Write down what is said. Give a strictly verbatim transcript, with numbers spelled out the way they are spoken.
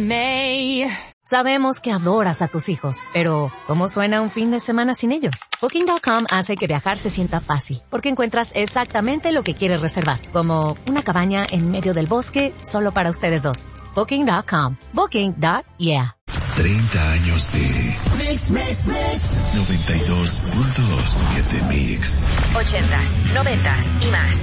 May. Sabemos que adoras a tus hijos, pero ¿cómo suena un fin de semana sin ellos? Booking punto com hace que viajar se sienta fácil, porque encuentras exactamente lo que quieres reservar, como una cabaña en medio del bosque solo para ustedes dos. Booking punto com. Booking. Yeah. treinta años de Mix, Mix, Mix. noventa y dos punto siete Mix. ochentas, noventas y más.